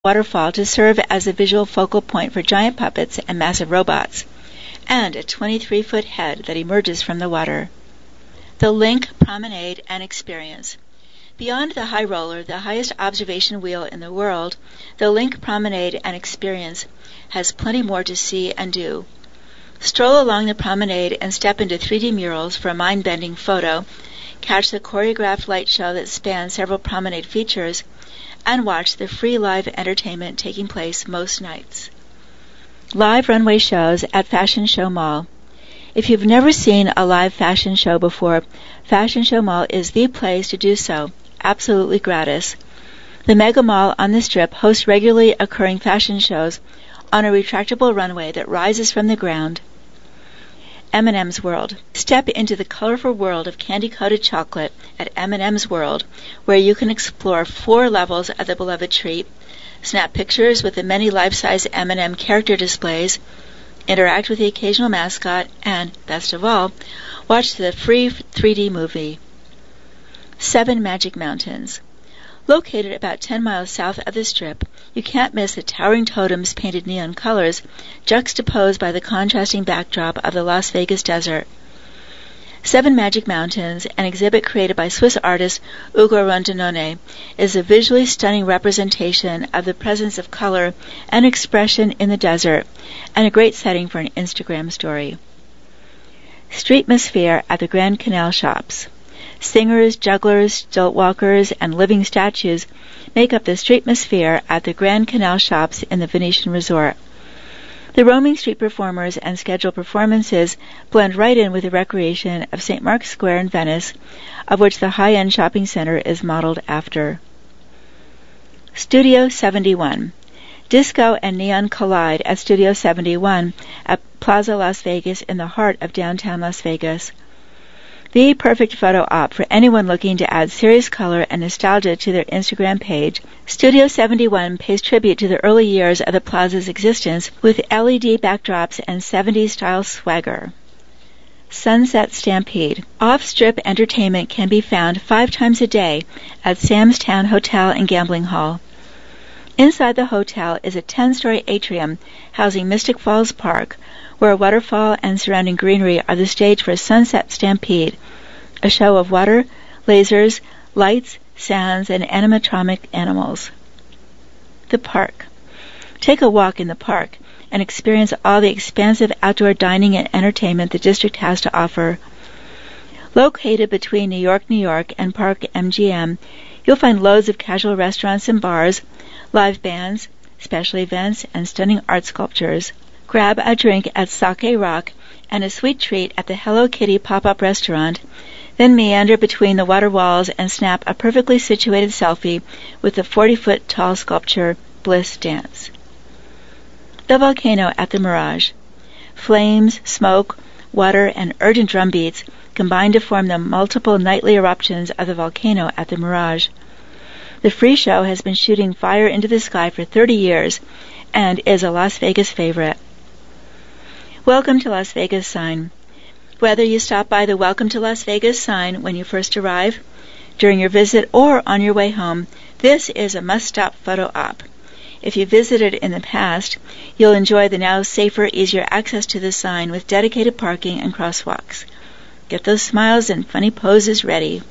waterfall to serve as a visual focal point for giant puppets and massive robots, and a 23-foot head that emerges from the water. The Link Promenade and Experience. Beyond the High Roller, the highest observation wheel in the world, the Link Promenade and Experience has plenty more to see and do. Stroll along the promenade and step into 3D murals for a mind-bending photo, catch the choreographed light show that spans several promenade features, and watch the free live entertainment taking place most nights. Live runway shows at Fashion Show Mall. If you've never seen a live fashion show before, Fashion Show Mall is the place to do so, absolutely gratis. The Mega Mall on the Strip hosts regularly occurring fashion shows on a retractable runway that rises from the ground. M&M's World. Step into the colorful world of candy-coated chocolate at M&M's World, where you can explore 4 levels of the beloved treat, snap pictures with the many life-size M&M character displays, interact with the occasional mascot, and, best of all, watch the free 3D movie. 7 Magic Mountains. Located about 10 miles south of the Strip, you can't miss the towering totems painted neon colors, juxtaposed by the contrasting backdrop of the Las Vegas desert. 7 Magic Mountains, an exhibit created by Swiss artist Ugo Rondinone, is a visually stunning representation of the presence of color and expression in the desert, and a great setting for an Instagram story. Streetmosphere at the Grand Canal Shops. Singers, jugglers, stilt walkers, and living statues make up the streetmosphere at the Grand Canal Shops in the Venetian Resort. The roaming street performers and scheduled performances blend right in with the recreation of St. Mark's Square in Venice, of which the high-end shopping center is modeled after. Studio 71. Disco and neon collide at Studio 71 at Plaza Las Vegas in the heart of downtown Las Vegas. The perfect photo op for anyone looking to add serious color and nostalgia to their Instagram page, Studio 71 pays tribute to the early years of the plaza's existence with LED backdrops and 70s-style swagger. Sunset Stampede. Off-strip entertainment can be found 5 times a day at Sam's Town Hotel and Gambling Hall. Inside the hotel is a 10-story atrium housing Mystic Falls Park, where a waterfall and surrounding greenery are the stage for Sunset Stampede, a show of water, lasers, lights, sounds, and animatronic animals. The Park. Take a walk in the park and experience all the expansive outdoor dining and entertainment the district has to offer. Located between New York, and Park MGM, you'll find loads of casual restaurants and bars, live bands, special events, and stunning art sculptures. Grab a drink at Sake Rock and a sweet treat at the Hello Kitty pop-up restaurant, then meander between the water walls and snap a perfectly situated selfie with the 40-foot tall sculpture Bliss Dance. The Volcano at the Mirage. Flames, smoke, water, and urgent drum beats combine to form the multiple nightly eruptions of the volcano at the Mirage. The free show has been shooting fire into the sky for 30 years and is a Las Vegas favorite. Welcome to Las Vegas sign. Whether you stop by the Welcome to Las Vegas sign when you first arrive, during your visit, or on your way home, this is a must-stop photo op. If you visited in the past, you'll enjoy the now safer, easier access to the sign with dedicated parking and crosswalks. Get those smiles and funny poses ready.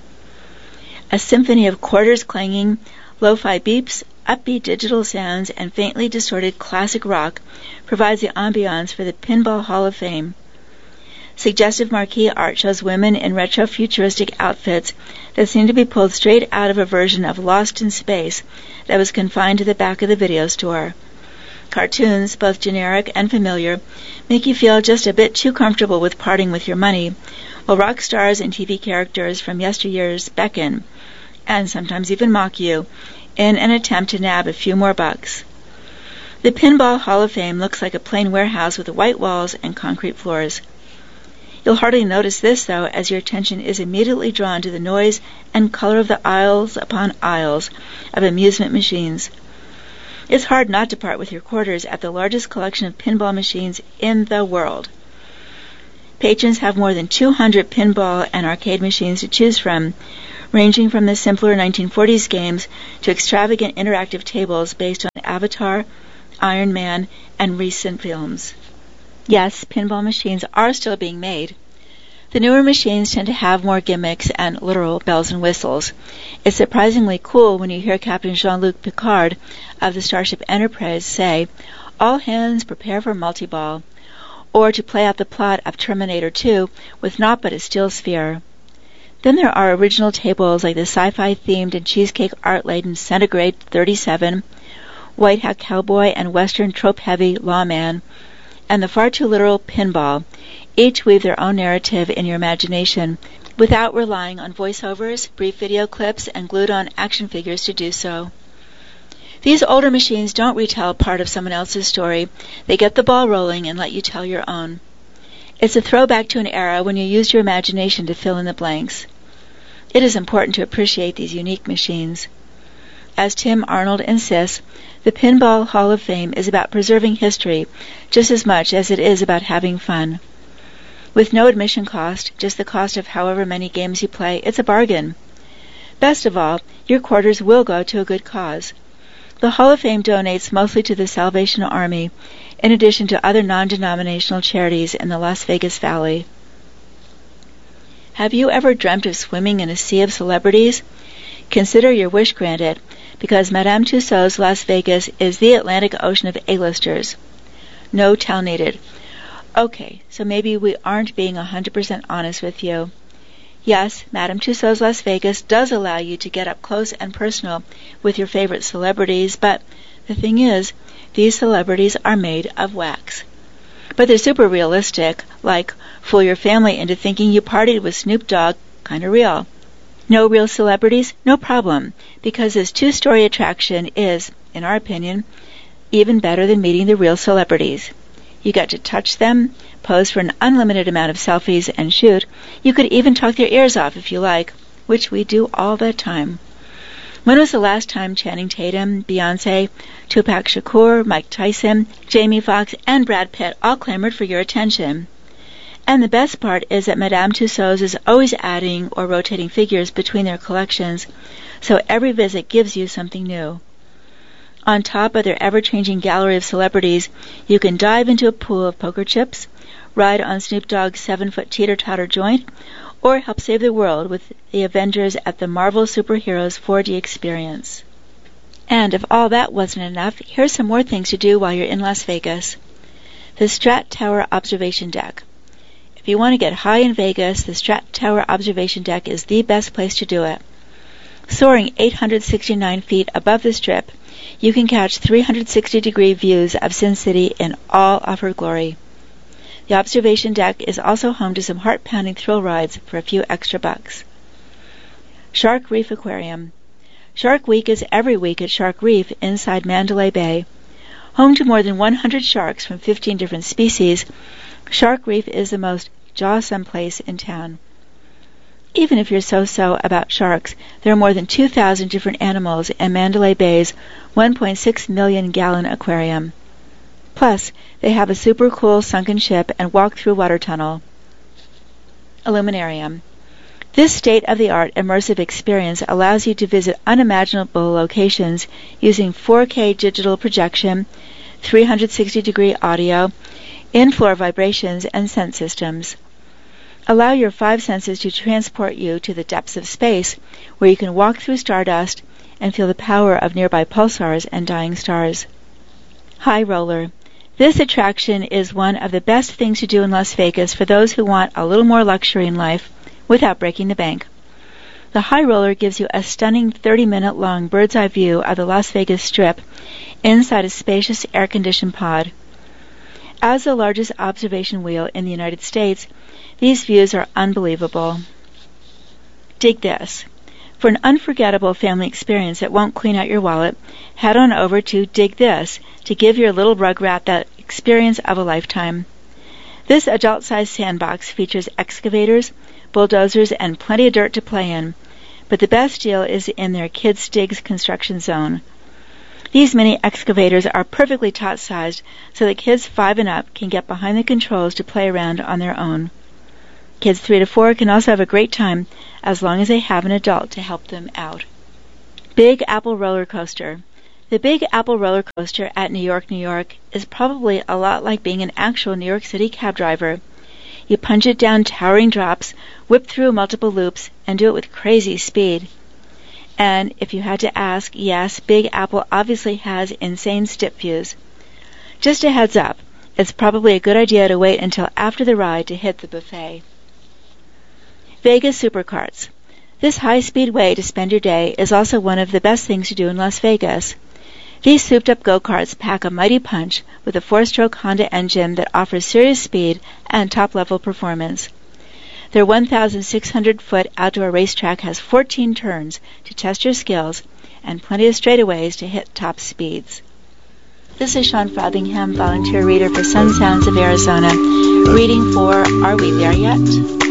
A symphony of quarters clanging, lo-fi beeps, upbeat digital sounds, and faintly distorted classic rock provides the ambiance for the Pinball Hall of Fame. Suggestive marquee art shows women in retro-futuristic outfits that seem to be pulled straight out of a version of Lost in Space that was confined to the back of the video store. Cartoons, both generic and familiar, make you feel just a bit too comfortable with parting with your money, while rock stars and TV characters from yesteryears beckon, and sometimes even mock you, in an attempt to nab a few more bucks. The Pinball Hall of Fame looks like a plain warehouse with white walls and concrete floors. You'll hardly notice this, though, as your attention is immediately drawn to the noise and color of the aisles upon aisles of amusement machines. It's hard not to part with your quarters at the largest collection of pinball machines in the world. Patrons have more than 200 pinball and arcade machines to choose from, ranging from the simpler 1940s games to extravagant interactive tables based on Avatar, Iron Man, and recent films. Yes, pinball machines are still being made. The newer machines tend to have more gimmicks and literal bells and whistles. It's surprisingly cool when you hear Captain Jean-Luc Picard of the Starship Enterprise say, "All hands prepare for multi-ball," or to play out the plot of Terminator 2 with naught but a steel sphere. Then there are original tables like the sci-fi themed and cheesecake art-laden Centigrade 37, White Hat Cowboy and Western trope-heavy Lawman, and the far too literal Pinball. Each weave their own narrative in your imagination without relying on voiceovers, brief video clips, and glued-on action figures to do so. These older machines don't retell part of someone else's story. They get the ball rolling and let you tell your own. It's a throwback to an era when you used your imagination to fill in the blanks. It is important to appreciate these unique machines. As Tim Arnold insists, the Pinball Hall of Fame is about preserving history just as much as it is about having fun. With no admission cost, just the cost of however many games you play, it's a bargain. Best of all, your quarters will go to a good cause. The Hall of Fame donates mostly to the Salvation Army, in addition to other non-denominational charities in the Las Vegas Valley. Have you ever dreamt of swimming in a sea of celebrities? Consider your wish granted, because Madame Tussauds Las Vegas is the Atlantic Ocean of A-listers. No towel needed. Okay, so maybe we aren't being 100% honest with you. Yes, Madame Tussauds Las Vegas does allow you to get up close and personal with your favorite celebrities, but the thing is, these celebrities are made of wax. But they're super realistic, like fool your family into thinking you partied with Snoop Dogg, kinda real. No real celebrities? No problem, because this two-story attraction is, in our opinion, even better than meeting the real celebrities. You get to touch them, pose for an unlimited amount of selfies, and shoot. You could even talk their ears off if you like, which we do all the time. When was the last time Channing Tatum, Beyoncé, Tupac Shakur, Mike Tyson, Jamie Foxx, and Brad Pitt all clamored for your attention? And the best part is that Madame Tussauds is always adding or rotating figures between their collections, so every visit gives you something new. On top of their ever-changing gallery of celebrities, you can dive into a pool of poker chips, ride on Snoop Dogg's 7-foot teeter-totter joint, or help save the world with the Avengers at the Marvel Superheroes 4D experience. And if all that wasn't enough, here's some more things to do while you're in Las Vegas. The Strat Tower Observation Deck. If you want to get high in Vegas, the Strat Tower Observation Deck is the best place to do it. Soaring 869 feet above the Strip, you can catch 360-degree views of Sin City in all of her glory. The observation deck is also home to some heart-pounding thrill rides for a few extra bucks. Shark Reef Aquarium. Shark Week is every week at Shark Reef inside Mandalay Bay. Home to more than 100 sharks from 15 different species, Shark Reef is the most jawsome place in town. Even if you're so-so about sharks, there are more than 2,000 different animals in Mandalay Bay's 1.6 million gallon aquarium. Plus, they have a super cool sunken ship and walk-through water tunnel. Illuminarium. This state-of-the-art immersive experience allows you to visit unimaginable locations using 4K digital projection, 360-degree audio, in-floor vibrations, and scent systems. Allow your 5 senses to transport you to the depths of space, where you can walk through stardust and feel the power of nearby pulsars and dying stars. High Roller. This attraction is one of the best things to do in Las Vegas for those who want a little more luxury in life without breaking the bank. The High Roller gives you a stunning 30-minute-long bird's-eye view of the Las Vegas Strip inside a spacious air-conditioned pod. As the largest observation wheel in the United States, these views are unbelievable. Dig this. For an unforgettable family experience that won't clean out your wallet, head on over to Dig This to give your little rugrat that experience of a lifetime. This adult-sized sandbox features excavators, bulldozers, and plenty of dirt to play in, but the best deal is in their Kids Digs construction zone. These mini excavators are perfectly tot-sized so that kids 5 and up can get behind the controls to play around on their own. Kids 3 to 4 can also have a great time as long as they have an adult to help them out. Big Apple Roller Coaster. The Big Apple Roller Coaster at New York, New York is probably a lot like being an actual New York City cab driver. You punch it down towering drops, whip through multiple loops, and do it with crazy speed. And if you had to ask, yes, Big Apple obviously has insane stip views. Just a heads up, it's probably a good idea to wait until after the ride to hit the buffet. Vegas Supercarts. This high-speed way to spend your day is also one of the best things to do in Las Vegas. These souped-up go-karts pack a mighty punch with a 4-stroke Honda engine that offers serious speed and top-level performance. Their 1,600-foot outdoor racetrack has 14 turns to test your skills and plenty of straightaways to hit top speeds. This is Sean Frothingham, volunteer reader for Sun Sounds of Arizona, reading for Are We There Yet?